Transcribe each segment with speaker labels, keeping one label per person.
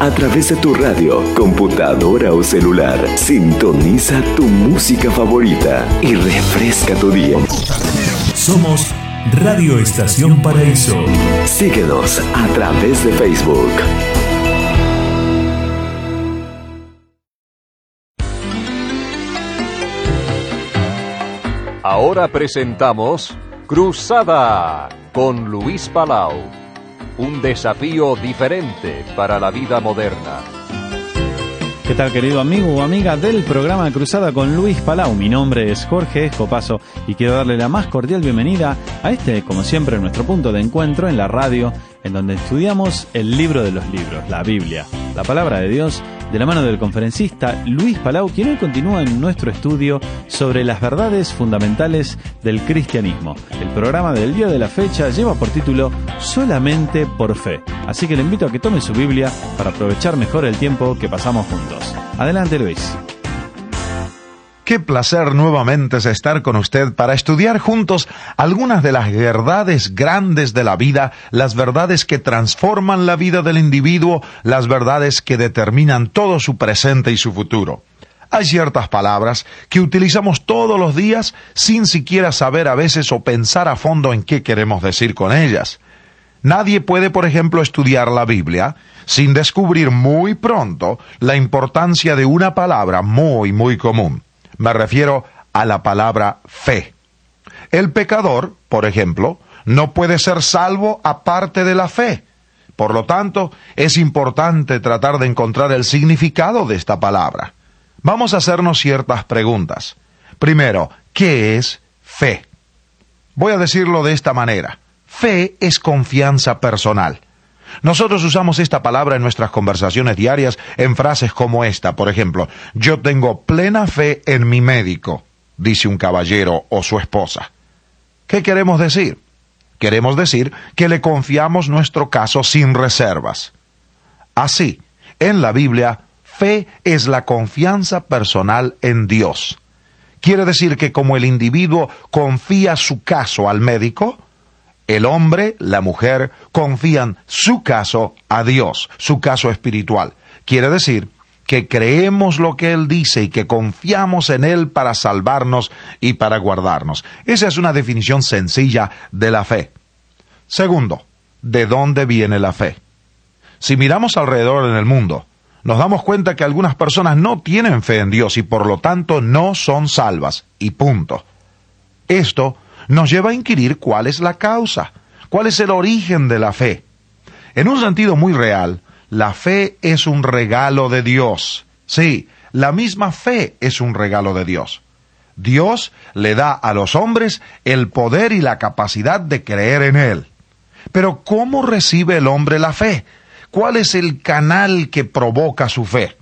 Speaker 1: A través de tu radio, computadora o celular, sintoniza tu música favorita y refresca tu día.
Speaker 2: Somos Radio Estación Paraíso.
Speaker 1: Síguenos a través de Facebook.
Speaker 3: Ahora presentamos Cruzada con Luis Palau. Un desafío diferente para la vida moderna.
Speaker 4: ¿Qué tal, querido amigo o amiga del programa Cruzada con Luis Palau? Mi nombre es Jorge Escopazo y quiero darle la más cordial bienvenida a este, como siempre, nuestro punto de encuentro en la radio, en donde estudiamos el libro de los libros, la Biblia, la palabra de Dios, de la mano del conferencista Luis Palau, quien hoy continúa en nuestro estudio sobre las verdades fundamentales del cristianismo. El programa del día de la fecha lleva por título Solamente por Fe. Así que le invito a que tome su Biblia para aprovechar mejor el tiempo que pasamos juntos. Adelante, Luis.
Speaker 5: Qué placer nuevamente es estar con usted para estudiar juntos algunas de las verdades grandes de la vida, las verdades que transforman la vida del individuo, las verdades que determinan todo su presente y su futuro. Hay ciertas palabras que utilizamos todos los días sin siquiera saber a veces o pensar a fondo en qué queremos decir con ellas. Nadie puede, por ejemplo, estudiar la Biblia sin descubrir muy pronto la importancia de una palabra muy común. Me refiero a la palabra fe. El pecador, por ejemplo, no puede ser salvo aparte de la fe. Por lo tanto, es importante tratar de encontrar el significado de esta palabra. Vamos a hacernos ciertas preguntas. Primero, ¿qué es fe? Voy a decirlo de esta manera. Fe es confianza personal. Nosotros usamos esta palabra en nuestras conversaciones diarias en frases como esta, por ejemplo, yo tengo plena fe en mi médico, dice un caballero o su esposa. ¿Qué queremos decir? Queremos decir que le confiamos nuestro caso sin reservas. Así, en la Biblia, fe es la confianza personal en Dios. Quiere decir que como el individuo confía su caso al médico, el hombre, la mujer, confían su caso a Dios, su caso espiritual. Quiere decir que creemos lo que Él dice y que confiamos en Él para salvarnos y para guardarnos. Esa es una definición sencilla de la fe. Segundo, ¿de dónde viene la fe? Si miramos alrededor en el mundo, nos damos cuenta que algunas personas no tienen fe en Dios y por lo tanto no son salvas, y punto. Esto nos lleva a inquirir cuál es la causa, cuál es el origen de la fe. En un sentido muy real, la fe es un regalo de Dios. Sí, la misma fe es un regalo de Dios. Dios le da a los hombres el poder y la capacidad de creer en Él. Pero ¿cómo recibe el hombre la fe? ¿Cuál es el canal que provoca su fe?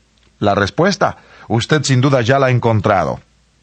Speaker 5: La respuesta, usted sin duda ya la ha encontrado.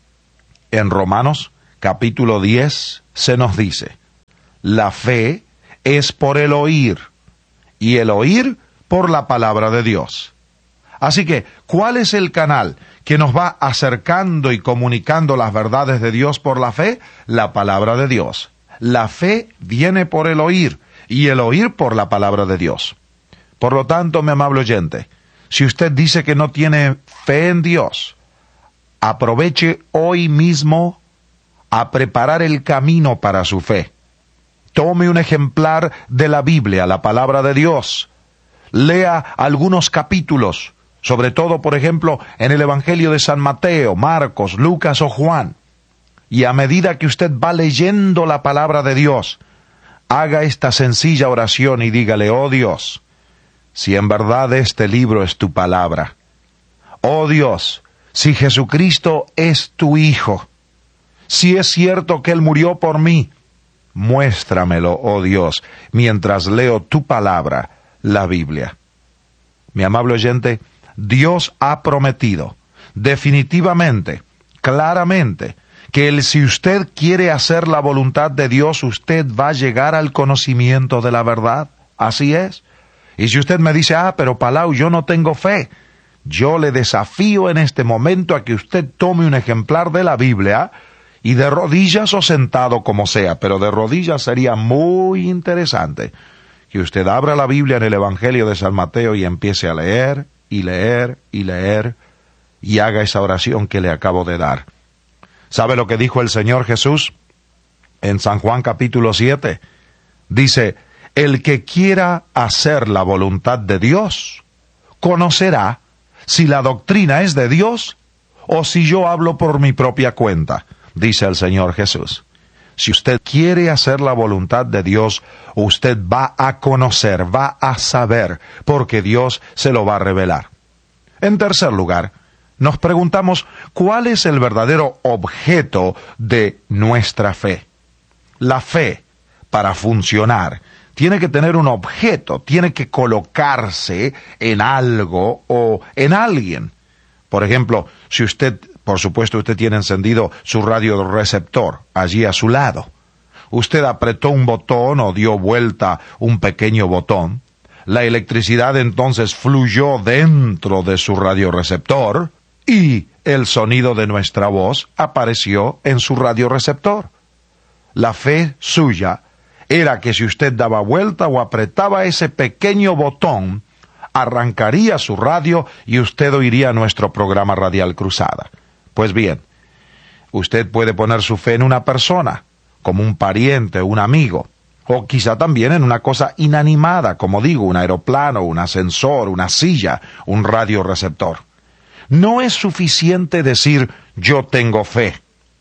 Speaker 5: En Romanos capítulo 10 se nos dice, la fe es por el oír, y el oír por la palabra de Dios. Así que, ¿cuál es el canal que nos va acercando y comunicando las verdades de Dios por la fe? La palabra de Dios. La fe viene por el oír, y el oír por la palabra de Dios. Por lo tanto, mi amable oyente, si usted dice que no tiene fe en Dios, aproveche hoy mismo a preparar el camino para su fe. Tome un ejemplar de la Biblia, la palabra de Dios. Lea algunos capítulos, sobre todo, por ejemplo, en el Evangelio de San Mateo, Marcos, Lucas o Juan. Y a medida que usted va leyendo la palabra de Dios, haga esta sencilla oración y dígale, oh Dios, si en verdad este libro es tu palabra, oh Dios, si Jesucristo es tu Hijo, si es cierto que Él murió por mí, muéstramelo, oh Dios, mientras leo tu palabra, la Biblia. Mi amable oyente, Dios ha prometido, definitivamente, claramente, que si usted quiere hacer la voluntad de Dios, usted va a llegar al conocimiento de la verdad. Así es. Y si usted me dice, pero Palau, yo no tengo fe, yo le desafío en este momento a que usted tome un ejemplar de la Biblia, y de rodillas o sentado como sea, pero de rodillas sería muy interesante que usted abra la Biblia en el Evangelio de San Mateo y empiece a leer, y leer, y leer, y haga esa oración que le acabo de dar. ¿Sabe lo que dijo el Señor Jesús? En San Juan capítulo 7, dice, el que quiera hacer la voluntad de Dios, conocerá si la doctrina es de Dios o si yo hablo por mi propia cuenta, dice el Señor Jesús. Si usted quiere hacer la voluntad de Dios, usted va a conocer, va a saber, porque Dios se lo va a revelar. En tercer lugar, nos preguntamos, ¿cuál es el verdadero objeto de nuestra fe? La fe, para funcionar, tiene que tener un objeto, tiene que colocarse en algo o en alguien. Por ejemplo, si usted, por supuesto, usted tiene encendido su radioreceptor allí a su lado. Usted apretó un botón o dio vuelta un pequeño botón. La electricidad entonces fluyó dentro de su radioreceptor y el sonido de nuestra voz apareció en su radioreceptor. La fe suya era que si usted daba vuelta o apretaba ese pequeño botón, arrancaría su radio y usted oiría nuestro programa radial Cruzada. Pues bien, usted puede poner su fe en una persona, como un pariente o un amigo, o quizá también en una cosa inanimada, como digo, un aeroplano, un ascensor, una silla, un radioreceptor. No es suficiente decir yo tengo fe.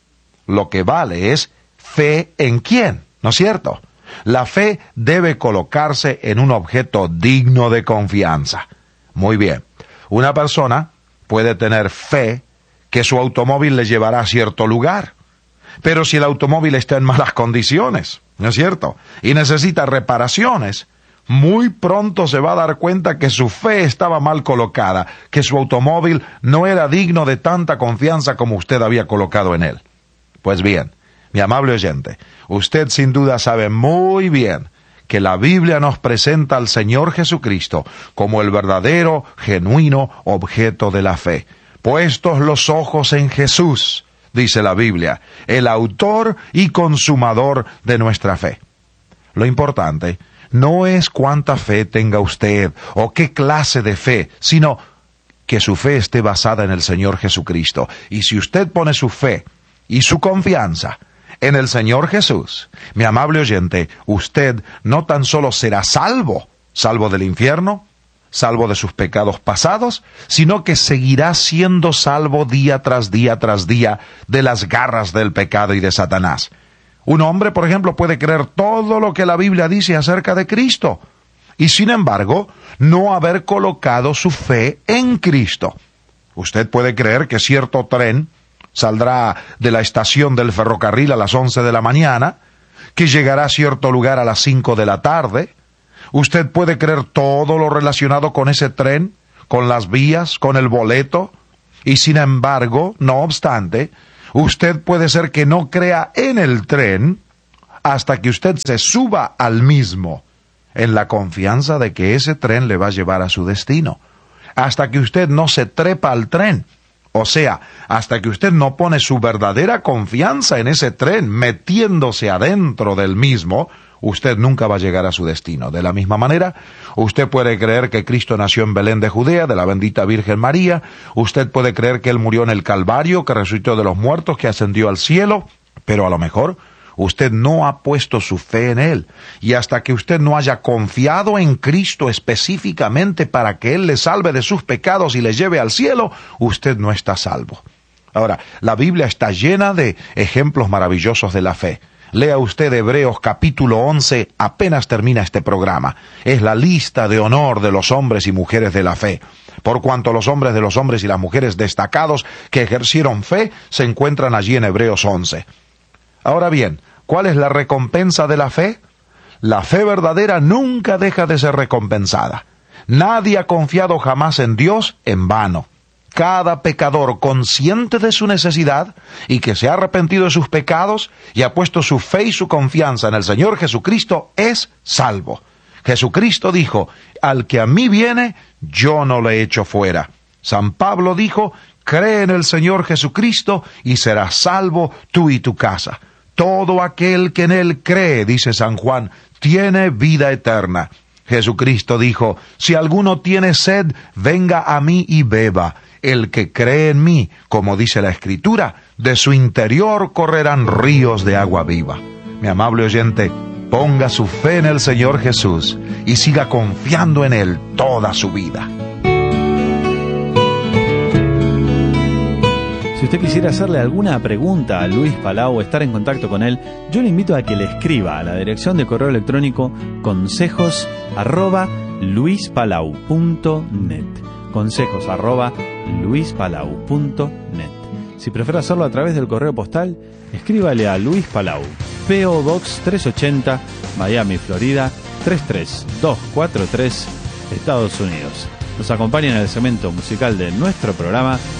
Speaker 5: Lo que vale es fe en quién, ¿no es cierto? La fe debe colocarse en un objeto digno de confianza. Muy bien, una persona puede tener fe que su automóvil le llevará a cierto lugar, pero si el automóvil está en malas condiciones, ¿no es cierto?, y necesita reparaciones, muy pronto se va a dar cuenta que su fe estaba mal colocada, que su automóvil no era digno de tanta confianza como usted había colocado en él. Pues bien, mi amable oyente, usted sin duda sabe muy bien que la Biblia nos presenta al Señor Jesucristo como el verdadero, genuino objeto de la fe. Puestos los ojos en Jesús, dice la Biblia, el autor y consumador de nuestra fe. Lo importante no es cuánta fe tenga usted o qué clase de fe, sino que su fe esté basada en el Señor Jesucristo. Y si usted pone su fe y su confianza en el Señor Jesús, mi amable oyente, usted no tan solo será salvo del infierno, salvo de sus pecados pasados, sino que seguirá siendo salvo día tras día tras día de las garras del pecado y de Satanás. Un hombre, por ejemplo, puede creer todo lo que la Biblia dice acerca de Cristo, y sin embargo, no haber colocado su fe en Cristo. Usted puede creer que cierto tren saldrá de la estación del ferrocarril a las 11 de la mañana, que llegará a cierto lugar a las 5 de la tarde. Usted puede creer todo lo relacionado con ese tren, con las vías, con el boleto, y sin embargo, no obstante, usted puede ser que no crea en el tren hasta que usted se suba al mismo, en la confianza de que ese tren le va a llevar a su destino, hasta que usted no se trepa al tren. O sea, hasta que usted no pone su verdadera confianza en ese tren, metiéndose adentro del mismo, usted nunca va a llegar a su destino. De la misma manera, usted puede creer que Cristo nació en Belén de Judea, de la bendita Virgen María. Usted puede creer que Él murió en el Calvario, que resucitó de los muertos, que ascendió al cielo. Pero a lo mejor usted no ha puesto su fe en Él. Y hasta que usted no haya confiado en Cristo específicamente para que Él le salve de sus pecados y le lleve al cielo, usted no está salvo. Ahora, la Biblia está llena de ejemplos maravillosos de la fe. Lea usted Hebreos capítulo 11, apenas termina este programa. Es la lista de honor de los hombres y mujeres de la fe. Por cuanto los hombres de los hombres y las mujeres destacados que ejercieron fe se encuentran allí en Hebreos 11. Ahora bien, ¿cuál es la recompensa de la fe? La fe verdadera nunca deja de ser recompensada. Nadie ha confiado jamás en Dios en vano. Cada pecador consciente de su necesidad y que se ha arrepentido de sus pecados y ha puesto su fe y su confianza en el Señor Jesucristo es salvo. Jesucristo dijo, al que a mí viene, yo no le echo fuera. San Pablo dijo, cree en el Señor Jesucristo y serás salvo tú y tu casa. Todo aquel que en Él cree, dice San Juan, tiene vida eterna. Jesucristo dijo, si alguno tiene sed, venga a mí y beba. El que cree en mí, como dice la Escritura, de su interior correrán ríos de agua viva. Mi amable oyente, ponga su fe en el Señor Jesús y siga confiando en Él toda su vida.
Speaker 4: Si usted quisiera hacerle alguna pregunta a Luis Palau o estar en contacto con él, yo le invito a que le escriba a la dirección de correo electrónico consejos@luispalau.net. consejos@luispalau.net. Si prefiere hacerlo a través del correo postal, escríbale a Luis Palau, P.O. Box 380, Miami, Florida 33243, Estados Unidos. Nos acompaña en el segmento musical de nuestro programa